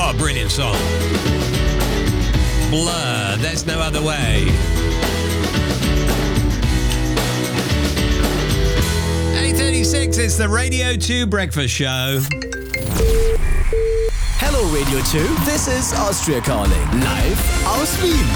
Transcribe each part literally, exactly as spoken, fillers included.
Oh, brilliant song. Blur, There's No Other Way. eight thirty-six, it's the Radio two Breakfast Show. Hello Radio two, this is Austria calling, live aus Wien.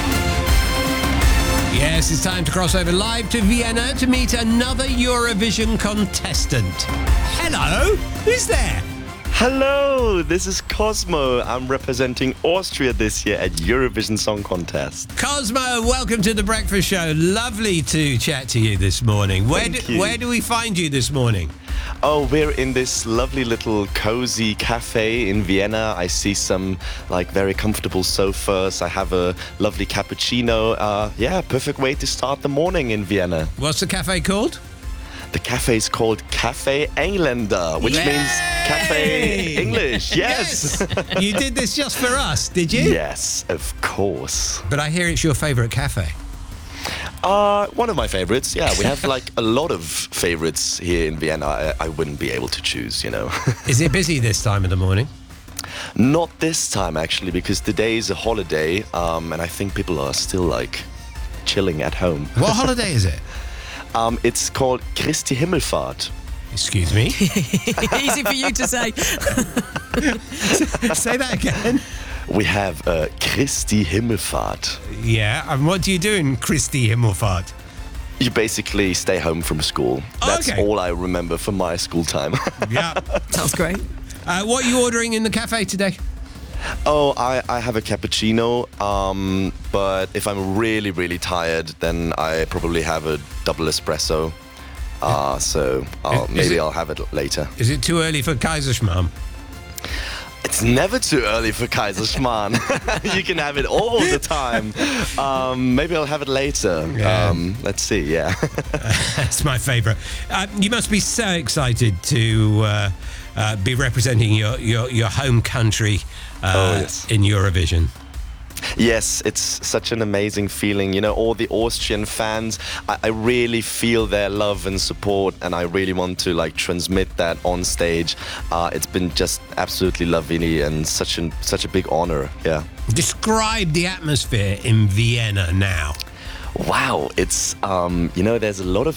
Yes, it's time to cross over live to Vienna to meet another Eurovision contestant. Hello, who's there? Hello, this is Cosmo. I'm representing Austria this year at Eurovision Song Contest. Cosmo, welcome to the Breakfast Show. Lovely to chat to you this morning. Where Thank do, you. where do we find you this morning? Oh, we're in this lovely little cozy cafe in Vienna. I see some like very comfortable sofas. I have a lovely cappuccino. Uh, yeah, perfect way to start the morning in Vienna. What's the cafe called? The cafe is called Café Engländer, which Yay! means cafe English. Yes. Yes. You did this just for us, did you? Yes, of course. But I hear it's your favourite cafe. Uh, one of my favorites. Yeah, we have like a lot of favorites here in Vienna. I, I wouldn't be able to choose, you know. Is it busy this time of the morning? Not this time, actually, because today is a holiday, um, and I think people are still like chilling at home. What holiday is it? Um, it's called Christi Himmelfahrt. Excuse me? Easy for you to say. Say that again. We have uh, Christi Himmelfahrt. Yeah, and what do you do in Christi Himmelfahrt? You basically stay home from school. That's Okay. all I remember from my school time. Yeah. Sounds great. Uh, what are you ordering in the cafe today? Oh, I, I have a cappuccino, um, but if I'm really, really tired, then I probably have a double espresso. Uh, so I'll, Is- is maybe it- I'll have it later. Is it too early for Kaiserschmarrn? It's never too early for Kaiserschmarrn. You can have it all the time. Um, maybe I'll have it later. Yeah. Um, let's see, yeah. That's my favourite. Uh, you must be so excited to uh, uh, be representing your, your, your home country uh, Oh, yes. in Eurovision. Yes, it's such an amazing feeling. You know, all the Austrian fans, I, I really feel their love and support, and I really want to like transmit that on stage. Uh, it's been just absolutely lovely and such an such a big honor. Yeah. Describe the atmosphere in Vienna now. Wow, it's um, you know, there's a lot of